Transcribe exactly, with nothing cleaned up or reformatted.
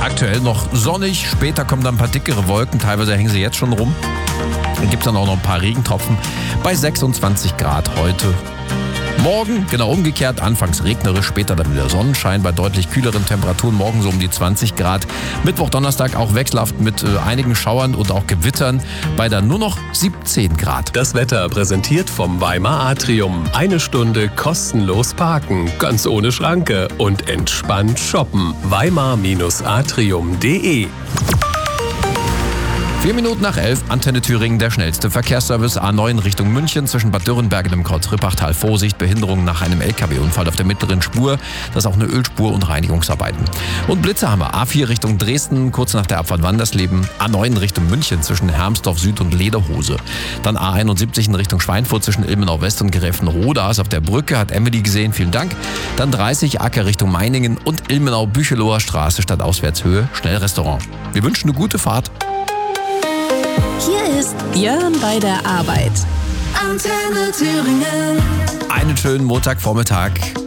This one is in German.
Aktuell noch sonnig, später kommen dann ein paar dickere Wolken, teilweise hängen sie jetzt schon rum. Dann gibt es dann auch noch ein paar Regentropfen bei sechsundzwanzig Grad heute. Morgen genau umgekehrt, anfangs regnerisch, später dann wieder Sonnenschein bei deutlich kühleren Temperaturen, morgen so um die zwanzig Grad. Mittwoch, Donnerstag auch wechselhaft mit äh, einigen Schauern und auch Gewittern bei dann nur noch siebzehn Grad. Das Wetter präsentiert vom Weimar Atrium. Eine Stunde kostenlos parken, ganz ohne Schranke und entspannt shoppen. Weimar Atrium punkt de. Vier Minuten nach elf, Antenne Thüringen, der schnellste Verkehrsservice A neun Richtung München zwischen Bad Dürrenberg und dem Kreuz Rippachtal. Vorsicht, Behinderung nach einem L K W-Unfall auf der mittleren Spur. Das ist auch eine Ölspur und Reinigungsarbeiten. Und Blitze haben wir. A vier Richtung Dresden, kurz nach der Abfahrt Wandersleben. A neun Richtung München zwischen Hermsdorf Süd und Lederhose. Dann A einundsiebzig in Richtung Schweinfurt zwischen Ilmenau West und Gräfenrode. Ist auf der Brücke, hat Emily gesehen, vielen Dank. Dann dreißig Acker Richtung Meiningen und Ilmenau Bücheloher Straße statt Auswärtshöhe. Schnellrestaurant. Wir wünschen eine gute Fahrt. Hier ist Jörn bei der Arbeit. Antenne Thüringen. Einen schönen Montagvormittag.